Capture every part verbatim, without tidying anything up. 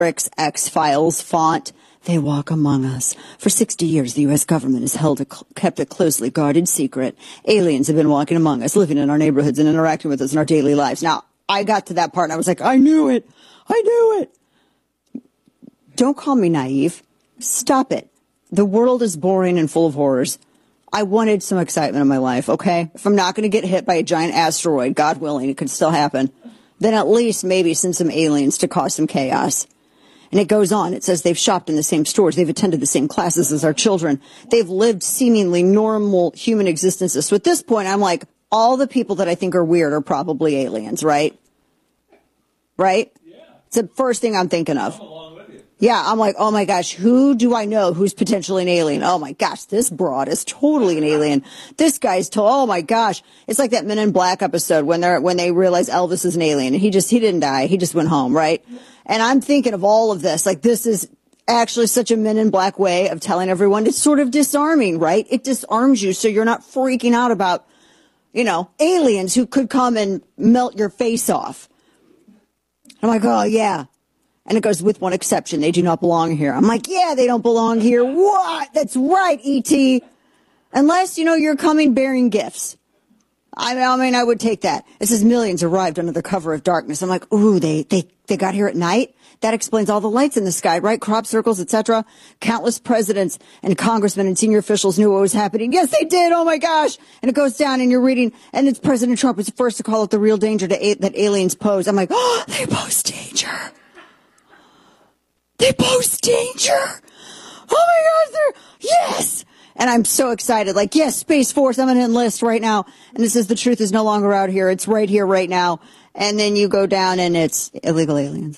X-Files font. They walk among us. For sixty years, the U S government has held a, kept a closely guarded secret. Aliens have been walking among us, living in our neighborhoods and interacting with us in our daily lives. Now, I got to that part and I was like, I knew it. I knew it. Don't call me naive. Stop it. The world is boring and full of horrors. I wanted some excitement in my life, okay? If I'm not going to get hit by a giant asteroid, God willing, it could still happen, then at least maybe send some aliens to cause some chaos. And it goes on. It says they've shopped in the same stores. They've attended the same classes as our children. They've lived seemingly normal human existences. So at this point, I'm like, all the people that I think are weird are probably aliens, right? Right? Yeah. It's the first thing I'm thinking of. I'm along with you. Yeah, I'm like, oh my gosh, who do I know who's potentially an alien? Oh my gosh, this broad is totally an alien. This guy's to- oh my gosh. It's like that Men in Black episode when they're when they realize Elvis is an alien and he just he didn't die. He just went home, right? And I'm thinking of all of this, like this is actually such a Men in Black way of telling everyone it's sort of disarming, right? It disarms you so you're not freaking out about, you know, aliens who could come and melt your face off. I'm like, oh yeah. And it goes, with one exception, they do not belong here. I'm like, yeah, they don't belong here. What? That's right, E T. Unless, you know, you're coming bearing gifts. I mean, I mean, I would take that. It says millions arrived under the cover of darkness. I'm like, ooh, they, they, they got here at night? That explains all the lights in the sky, right? Crop circles, et cetera. Countless presidents and congressmen and senior officials knew what was happening. Yes, they did. Oh my gosh. And it goes down and you're reading, and it's President Trump was the first to call it the real danger to a- that aliens pose. I'm like, oh, they pose danger. They pose danger. Oh my gosh, they're, yes. And I'm so excited. Like, yes, Space Force, I'm going to enlist right now. And this is the truth is no longer out here. It's right here, right now. And then you go down and it's illegal aliens.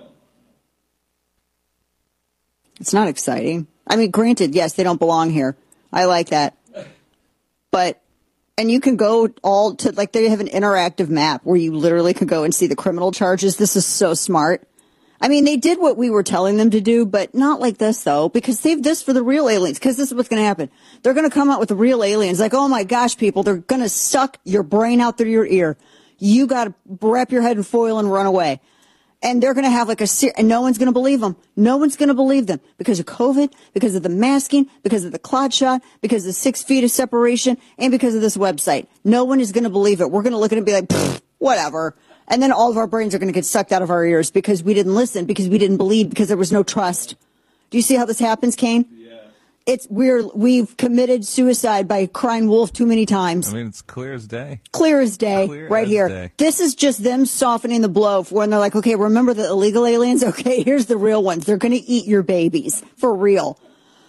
It's not exciting. I mean, granted, yes, they don't belong here. I like that. But, and you can go all to, like, they have an interactive map where you literally can go and see the criminal charges. This is so smart. I mean, they did what we were telling them to do, but not like this, though, because save this for the real aliens, because this is what's going to happen. They're going to come out with the real aliens, like, oh, my gosh, people, they're going to suck your brain out through your ear. You got to wrap your head in foil and run away. And they're going to have like a ser- – and no one's going to believe them. No one's going to believe them because of COVID, because of the masking, because of the clot shot, because of the six feet of separation, and because of this website. No one is going to believe it. We're going to look at it and be like, whatever. And then all of our brains are going to get sucked out of our ears because we didn't listen, because we didn't believe, because there was no trust. Do you see how this happens, Kane? Yeah. It's we're we've committed suicide by crying wolf too many times. I mean, it's clear as day. Clear as day, clear right as here. Day. This is just them softening the blow for when they're like, okay, remember the illegal aliens? Okay, here's the real ones. They're going to eat your babies for real.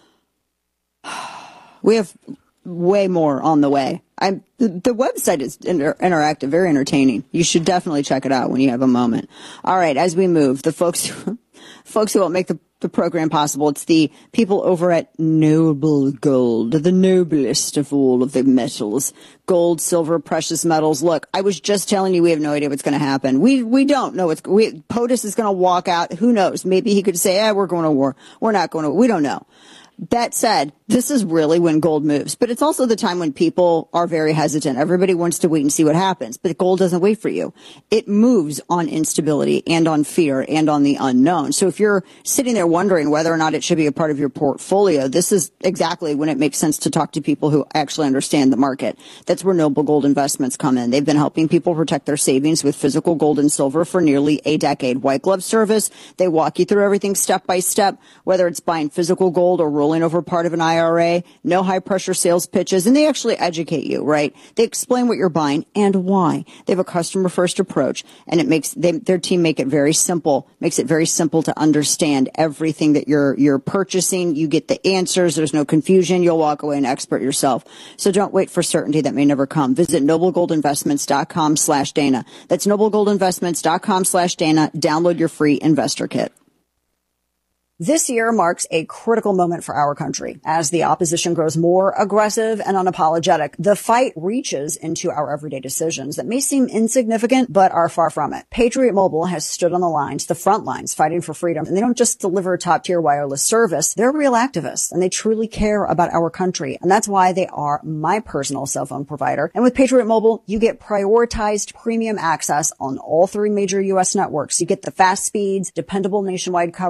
We have way more on the way. I'm, the, the website is inter- interactive, very entertaining. You should definitely check it out when you have a moment. All right, as we move, the folks, folks who will make the, the program possible, it's the people over at Noble Gold, the noblest of all of the metals. Gold, silver, precious metals. Look, I was just telling you we have no idea what's going to happen. We we don't know what's we, POTUS is going to walk out. Who knows? Maybe he could say, eh, we're going to war. We're not going to. We don't know. That said, this is really when gold moves, but it's also the time when people are very hesitant. Everybody wants to wait and see what happens, but gold doesn't wait for you. It moves on instability and on fear and on the unknown. So if you're sitting there wondering whether or not it should be a part of your portfolio, this is exactly when it makes sense to talk to people who actually understand the market. That's where Noble Gold Investments come in. They've been helping people protect their savings with physical gold and silver for nearly a decade. White glove service. They walk you through everything step by step, whether it's buying physical gold or rolling over part of an I R A, no high pressure sales pitches, and they actually educate you, right? They explain what you're buying and why. They have a customer first approach, and it makes they, their team make it very simple, makes it very simple to understand everything that you're you're purchasing. You get the answers. There's no confusion. You'll walk away an expert yourself. So don't wait for certainty that may never come. Visit noblegoldinvestments.com slash Dana. That's noblegoldinvestments.com slash Dana. Download your free investor kit. This year marks a critical moment for our country. As the opposition grows more aggressive and unapologetic, the fight reaches into our everyday decisions that may seem insignificant, but are far from it. Patriot Mobile has stood on the lines, the front lines, fighting for freedom. And they don't just deliver top-tier wireless service. They're real activists, and they truly care about our country. And that's why they are my personal cell phone provider. And with Patriot Mobile, you get prioritized premium access on all three major U S networks. You get the fast speeds, dependable nationwide coverage,